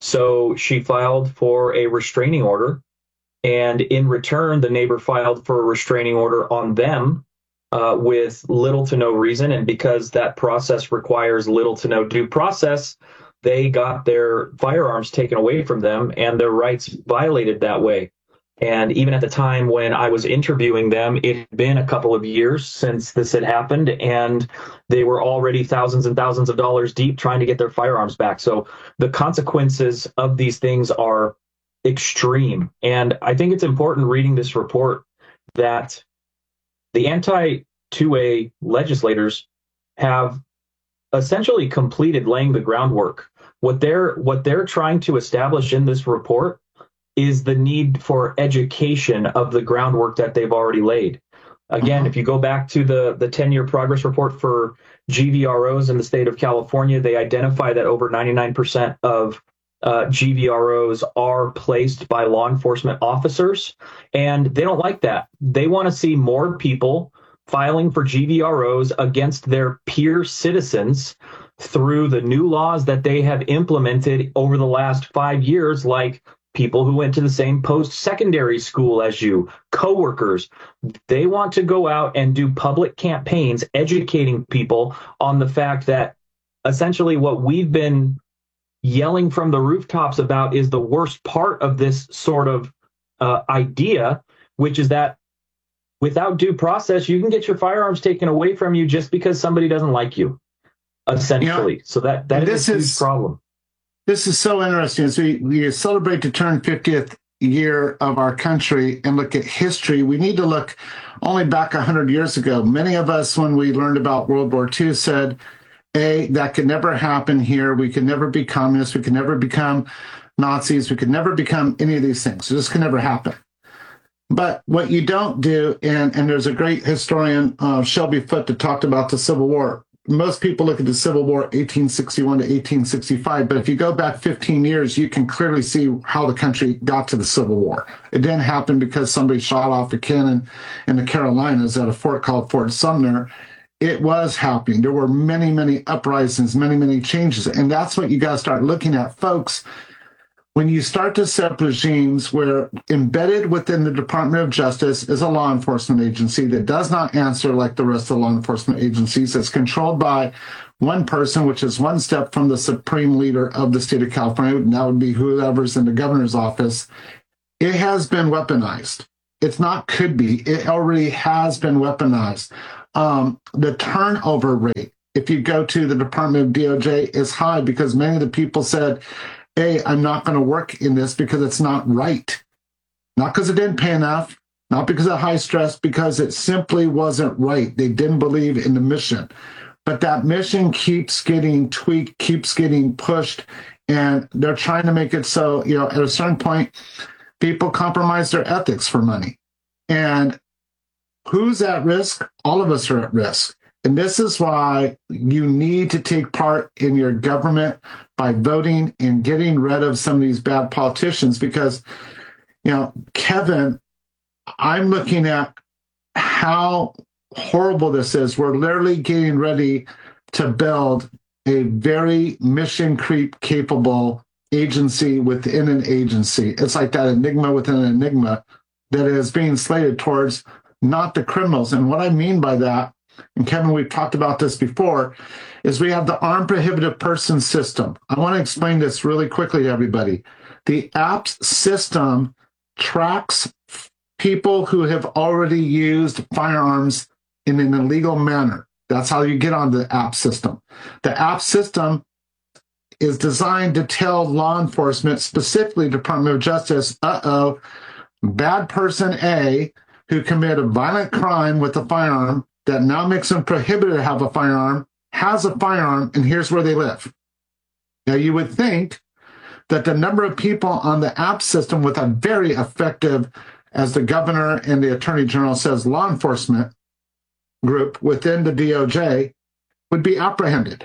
So she filed for a restraining order, and in return, the neighbor filed for a restraining order on them uh, with little to no reason. And because that process requires little to no due process, they got their firearms taken away from them and their rights violated that way. And even at the time when I was interviewing them, it had been a couple of years since this had happened, and they were already thousands and thousands of dollars deep trying to get their firearms back. So the consequences of these things are extreme. And I think it's important reading this report that the anti two A legislators have essentially completed laying the groundwork. What they're what they're trying to establish in this report is the need for education of the groundwork that they've already laid. Again, if you go back to the the ten-year progress report for G V R Os in the state of California, they identify that over ninety-nine percent of uh, G V R Os are placed by law enforcement officers, and they don't like that. They want to see more people filing for G V R Os against their peer citizens through the new laws that they have implemented over the last five years, like people who went to the same post-secondary school as you, coworkers. They want to go out and do public campaigns educating people on the fact that essentially what we've been yelling from the rooftops about is the worst part of this sort of uh, idea, which is that without due process, you can get your firearms taken away from you just because somebody doesn't like you, essentially. You know, so that, that is a huge problem.
This is so interesting. As we, we celebrate the turn fiftieth year of our country and look at history, we need to look only back one hundred years ago. Many of us, when we learned about World War Two, said A, that could never happen here. We could never be communists. We could never become Nazis. We could never become any of these things. So this could never happen. But what you don't do, and, and there's a great historian, uh, Shelby Foote, that talked about the Civil War. Most people look at the Civil War eighteen sixty-one to eighteen sixty-five, but if you go back fifteen years, you can clearly see how the country got to the Civil War. It didn't happen because somebody shot off a cannon in the Carolinas at a fort called Fort Sumner. It was happening. There were many, many uprisings, many, many changes. And that's what you got to start looking at, folks. When you start to set up regimes where embedded within the Department of Justice is a law enforcement agency that does not answer like the rest of the law enforcement agencies, that's controlled by one person, which is one step from the supreme leader of the state of California, and that would be whoever's in the governor's office, it has been weaponized. It's not could be. It already has been weaponized. Um, the turnover rate, if you go to the Department of D O J, is high because many of the people said, hey, I'm not going to work in this because it's not right. Not because it didn't pay enough, not because of high stress, because it simply wasn't right. They didn't believe in the mission. But that mission keeps getting tweaked, keeps getting pushed, and they're trying to make it so, you know, at a certain point, people compromise their ethics for money. And who's at risk? All of us are at risk. And this is why you need to take part in your government by voting and getting rid of some of these bad politicians. Because, you know, Kevin, I'm looking at how horrible this is. We're literally getting ready to build a very mission creep capable agency within an agency. It's like that enigma within an enigma that is being slated towards not the criminals. And what I mean by that, and Kevin, we've talked about this before, is we have the armed prohibited person system. I want to explain this really quickly to everybody. The APPS system tracks people who have already used firearms in an illegal manner. That's how you get on the APPS system. The APPS system is designed to tell law enforcement, specifically Department of Justice, uh-oh, bad person A who committed a violent crime with a firearm that now makes them prohibited to have a firearm, has a firearm, and here's where they live. Now, you would think that the number of people on the APPS system with a very effective, as the governor and the attorney general says, law enforcement group within the D O J would be apprehended.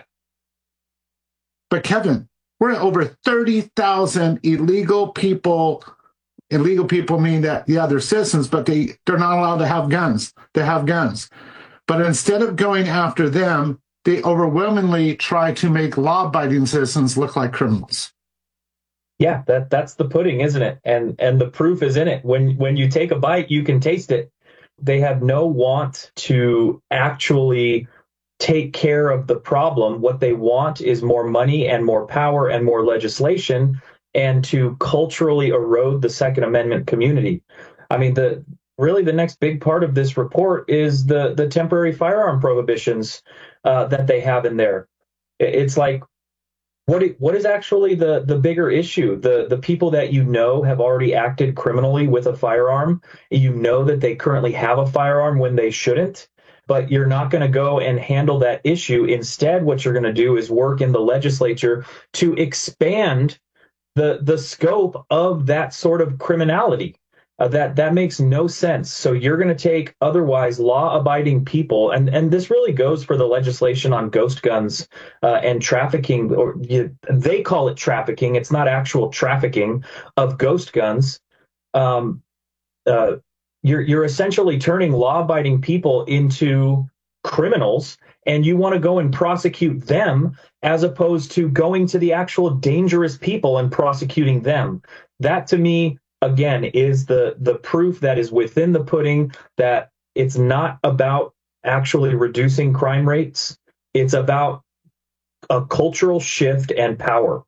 But Kevin, we're at over thirty thousand illegal people. Illegal people mean that, yeah, they're citizens, but they, they're not allowed to have guns. They have guns. But instead of going after them, they overwhelmingly try to make law-abiding citizens look like criminals.
Yeah, that that's the pudding, isn't it? And and the proof is in it. When when you take a bite, you can taste it. They have no want to actually take care of the problem. What they want is more money and more power and more legislation, and to culturally erode the Second Amendment community. I mean, the really the next big part of this report is the the temporary firearm prohibitions uh, that they have in there. It's like, what what is actually the the bigger issue? The the people that you know have already acted criminally with a firearm. You know that they currently have a firearm when they shouldn't, but you're not going to go and handle that issue. Instead, what you're going to do is work in the legislature to expand the the scope of that sort of criminality. Uh, that that makes no sense. So you're going to take otherwise law-abiding people, and and this really goes for the legislation on ghost guns uh, and trafficking, or you, they call it trafficking. It's not actual trafficking of ghost guns. Um, uh, you're you're essentially turning law-abiding people into criminals, and you want to go and prosecute them as opposed to going to the actual dangerous people and prosecuting them. That, to me, again, is the the proof that is within the pudding that it's not about actually reducing crime rates. It's about a cultural shift and power.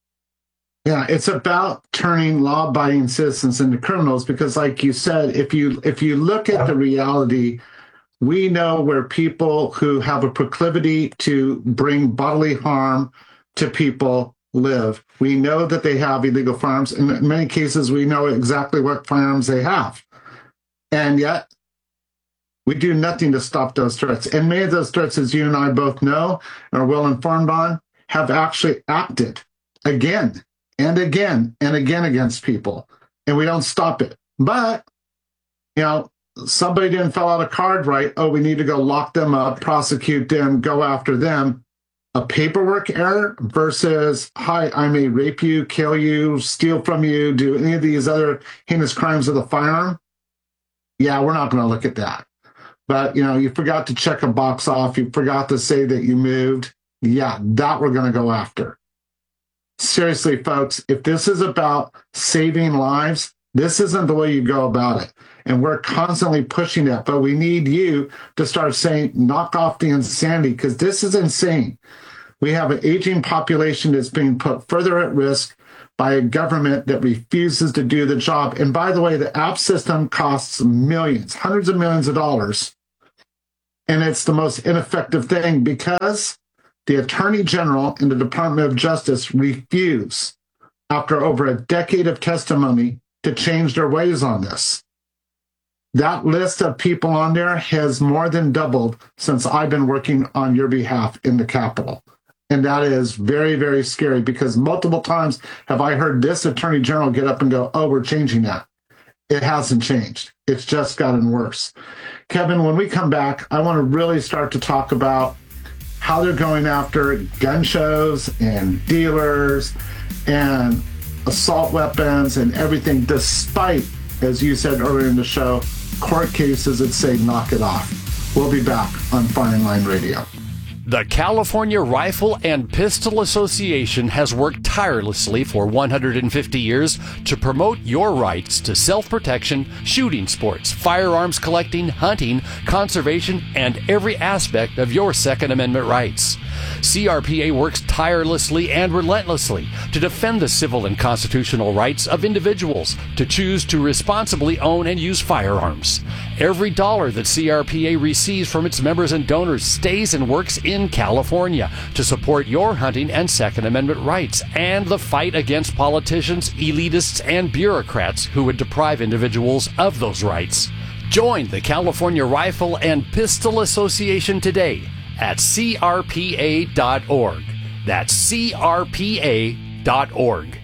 Yeah, it's about turning law-abiding citizens into criminals because, like you said, if you if you look at the reality, we know where people who have a proclivity to bring bodily harm to people live. We know that they have illegal firearms. In many cases, we know exactly what firearms they have. And yet, We do nothing to stop those threats. And many of those threats, as you and I both know and are well informed on, have actually acted again and again and again against people. And we don't stop it. But, you know, somebody didn't fill out a card right. Oh, we need to go lock them up, prosecute them, go after them. A paperwork error versus, hi, I may rape you, kill you, steal from you, do any of these other heinous crimes with a firearm. Yeah, we're not going to look at that. But, you know, you forgot to check a box off. You forgot to say that you moved. Yeah, that we're going to go after. Seriously, folks, if this is about saving lives, this isn't the way you go about it. And we're constantly pushing that. But we need you to start saying, knock off the insanity, because this is insane. We have an aging population that's being put further at risk by a government that refuses to do the job. And by the way, the app system costs millions, hundreds of millions of dollars. And it's the most ineffective thing because the Attorney General and the Department of Justice refuse, after over a decade of testimony, to change their ways on this. That list of people on there has more than doubled since I've been working on your behalf in the Capitol. And that is very, very scary because multiple times have I heard this Attorney General get up and go, oh, we're changing that. It hasn't changed. It's just gotten worse. Kevin, when we come back, I want to really start to talk about how they're going after gun shows and dealers and assault weapons and everything, despite, as you said earlier in the show, court cases that say knock it off. We'll be back on Firing Line Radio.
The California Rifle and Pistol Association has worked tirelessly for one hundred fifty years to promote your rights to self-protection, shooting sports, firearms collecting, hunting, conservation, and every aspect of your Second Amendment rights. C R P A works tirelessly and relentlessly to defend the civil and constitutional rights of individuals to choose to responsibly own and use firearms. Every dollar that C R P A receives from its members and donors stays and works in California to support your hunting and Second Amendment rights and the fight against politicians, elitists, and bureaucrats who would deprive individuals of those rights. Join the California Rifle and Pistol Association today at C R P A dot org. That's C R P A dot org.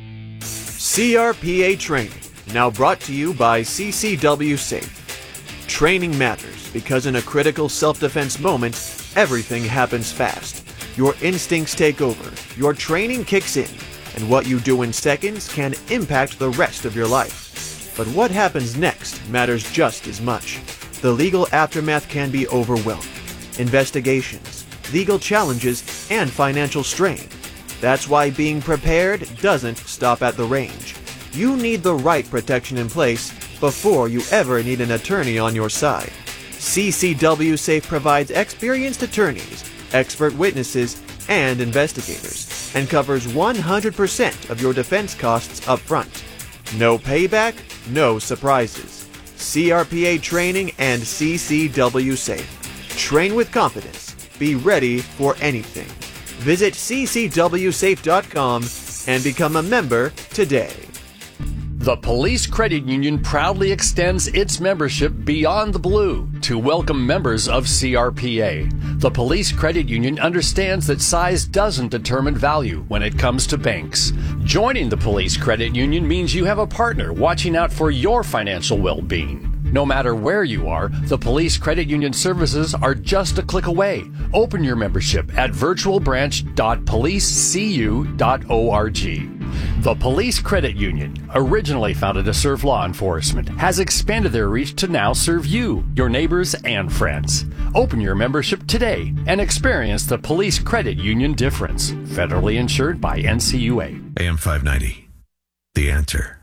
C R P A Training, now brought to you by C C W Safe. Training matters because in a critical self-defense moment, everything happens fast. Your instincts take over, your training kicks in, and what you do in seconds can impact the rest of your life. But what happens next matters just as much. The legal aftermath can be overwhelming. Investigations, legal challenges, and financial strain. That's why being prepared doesn't stop at the range. You need the right protection in place before you ever need an attorney on your side. C C W Safe provides experienced attorneys, expert witnesses, and investigators, and covers one hundred percent of your defense costs up front. No payback, no surprises. C R P A Training and C C W Safe. Train with confidence. Be ready for anything. Visit C C W safe dot com and become a member today.
The Police Credit Union proudly extends its membership beyond the blue to welcome members of C R P A. The Police Credit Union understands that size doesn't determine value when it comes to banks. Joining the Police Credit Union means you have a partner watching out for your financial well-being. No matter where you are, the Police Credit Union services are just a click away. Open your membership at virtual branch dot police c u dot org. The Police Credit Union, originally founded to serve law enforcement, has expanded their reach to now serve you, your neighbors, and friends. Open your membership today and experience the Police Credit Union difference. Federally insured by N C U A.
A M five ninety. The Answer.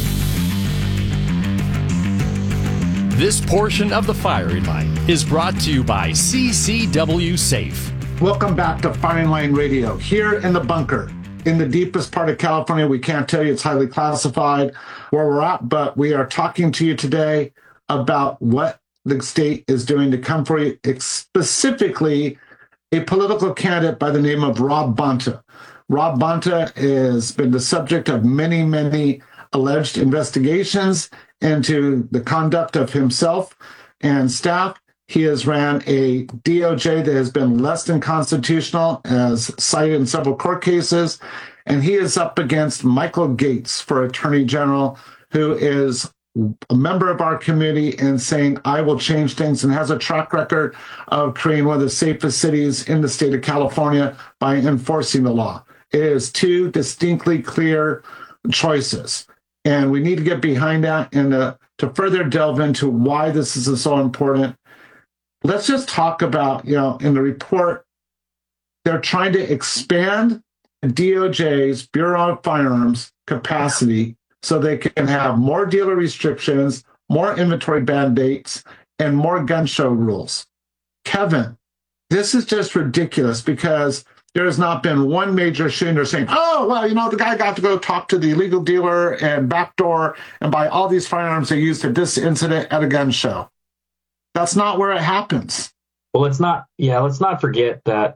This portion of the Firing Line is brought to you by C C W Safe.
Welcome back to Firing Line Radio. Here in the bunker, in the deepest part of California, we can't tell you, it's highly classified where we're at, but we are talking to you today about what the state is doing to come for you, specifically a political candidate by the name of Rob Bonta. Rob Bonta has been the subject of many, many alleged investigations into the conduct of himself and staff. He has ran a D O J that has been less than constitutional, as cited in several court cases. And he is up against Michael Gates for Attorney General, who is a member of our committee and saying, I will change things, and has a track record of creating one of the safest cities in the state of California by enforcing the law. It is two distinctly clear choices. And we need to get behind that. And uh, to further delve into why this is so important, let's just talk about, you know, in the report, they're trying to expand D O J's Bureau of Firearms capacity so they can have more dealer restrictions, more inventory mandates, and more gun show rules. Kevin, this is just ridiculous because there has not been one major shooting. They're saying, oh, well, you know, the guy got to go talk to the illegal dealer and backdoor and buy all these firearms they used at this incident at a gun show. That's not where it happens.
Well, let's not, yeah, let's not forget that